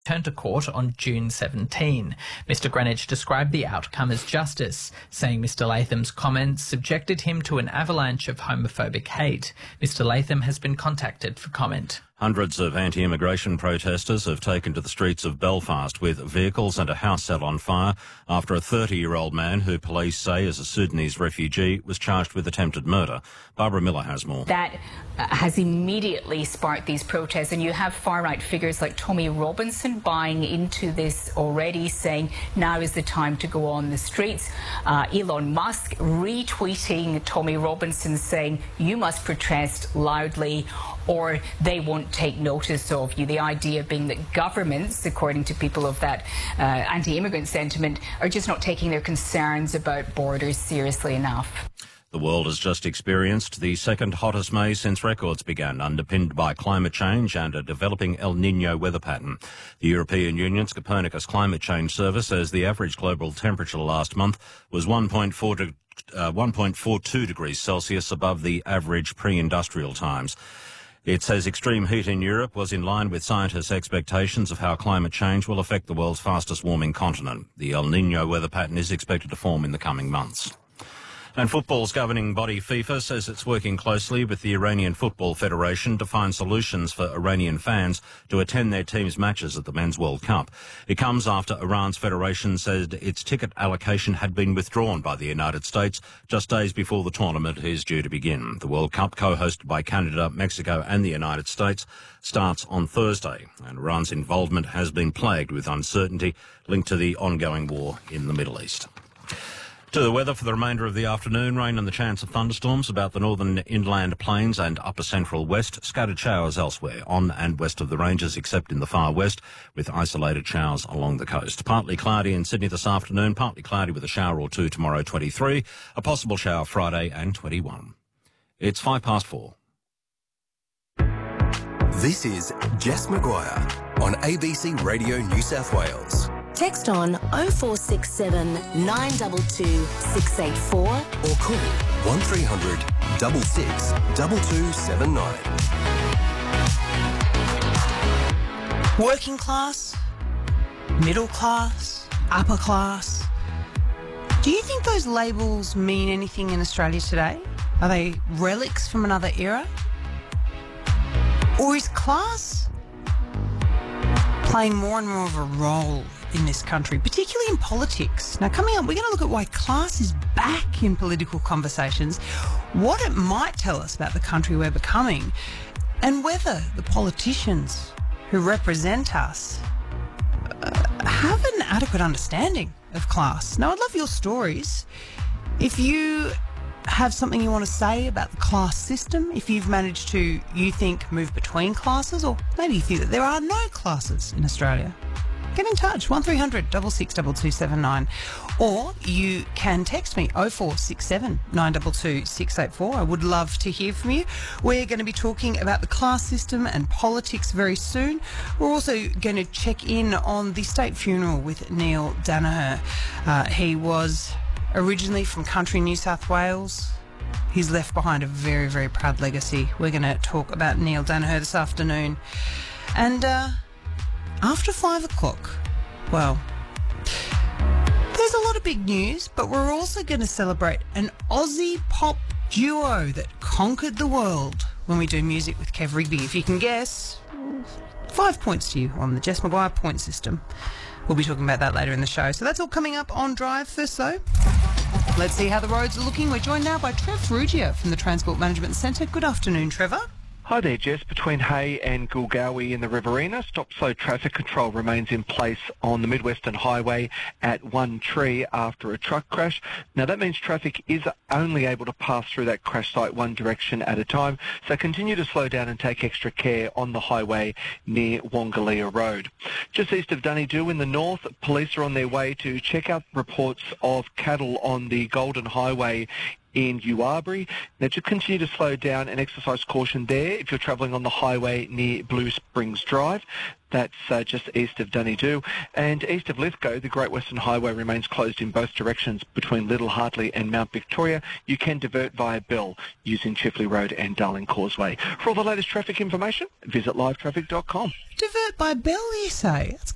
returned to court on June 17. Mr Greenwich described the outcome as justice, saying Mr Latham's comments subjected him to an avalanche of homophobic hate. Mr Latham has been contacted for comment. Hundreds of anti-immigration protesters have taken to the streets of Belfast with vehicles and a house set on fire after a 30-year-old man who police say is a Sudanese refugee was charged with attempted murder. Barbara Miller has more. That has immediately sparked these protests, and you have far-right figures like Tommy Robinson buying into this already, saying now is the time to go on the streets. Elon Musk retweeting Tommy Robinson saying you must protest loudly or they won't take notice of you. The idea being that governments, according to people of that anti-immigrant sentiment, are just not taking their concerns about borders seriously enough. The world has just experienced the second hottest May since records began, underpinned by climate change and a developing El Niño weather pattern. The European Union's Copernicus Climate Change Service says the average global temperature last month was 1.42 degrees Celsius above the average pre-industrial times. It says extreme heat in Europe was in line with scientists' expectations of how climate change will affect the world's fastest warming continent. The El Niño weather pattern is expected to form in the coming months. And football's governing body FIFA says it's working closely with the Iranian Football Federation to find solutions for Iranian fans to attend their team's matches at the Men's World Cup. It comes after Iran's federation said its ticket allocation had been withdrawn by the United States just days before the tournament is due to begin. The World Cup, co-hosted by Canada, Mexico and the United States, starts on Thursday, and Iran's involvement has been plagued with uncertainty linked to the ongoing war in the Middle East. To the weather for the remainder of the afternoon, rain and the chance of thunderstorms about the northern inland plains and upper central west, scattered showers elsewhere on and west of the ranges except in the far west, with isolated showers along the coast. Partly cloudy in Sydney this afternoon, partly cloudy with a shower or two tomorrow, 23, a possible shower Friday and 21. It's 4:05. This is Jess Maguire on ABC Radio New South Wales. Text on 0467 922 684 or call 1300 66 2279. Working class, middle class, upper class. Do you think those labels mean anything in Australia today? Are they relics from another era? Or is class playing more and more of a role in this country, particularly in politics? Now, coming up, we're going to look at why class is back in political conversations, what it might tell us about the country we're becoming, and whether the politicians who represent us have an adequate understanding of class. Now, I'd love your stories. If you have something you want to say about the class system, if you've managed to, you think, move between classes, or maybe you think that there are no classes in Australia, get in touch, 1300 662279, or you can text me 0467 922 684. I would love to hear from you. We're going to be talking about the class system and politics very soon. We're also going to check in on the state funeral with Neil Daniher. He was originally from country New South Wales. He's left behind a very, very proud legacy. We're going to talk about Neil Daniher this afternoon. And after 5 o'clock, well, there's a lot of big news, but we're also going to celebrate an Aussie pop duo that conquered the world when we do music with Kev Rigby. If you can guess, 5 points to you on the Jess Maguire point system. We'll be talking about that later in the show. So that's all coming up on Drive. First, though, let's see how the roads are looking. We're joined now by Trev Ferrugia from the Transport Management Centre. Good afternoon, Trevor. Hi there, Jess. Between Hay and Gulgawi in the Riverina, stop-slow traffic control remains in place on the Mid-Western Highway at One Tree after a truck crash. Now, that means traffic is only able to pass through that crash site one direction at a time, so continue to slow down and take extra care on the highway near Wongalia Road. Just east of Dunedoo in the north, police are on their way to check out reports of cattle on the Golden Highway in Uabri. Now, just continue to slow down and exercise caution there if you're travelling on the highway near Blue Springs Drive. That's just east of Dunedoo. And east of Lithgow, the Great Western Highway remains closed in both directions between Little Hartley and Mount Victoria. You can divert via Bell using Chifley Road and Darling Causeway. For all the latest traffic information, visit livetraffic.com. Divert by Bell, you say? That's